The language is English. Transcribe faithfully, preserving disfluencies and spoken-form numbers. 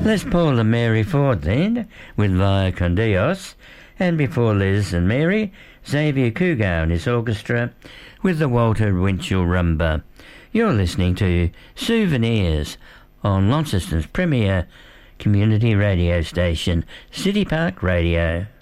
Les Paul and Mary Ford then, with Via Con Dios, and before Liz and Mary, Xavier Cougar and his orchestra, with the Walter Winchell Rumba. You're listening to Souvenirs on Launceston's premier community radio station, City Park Radio.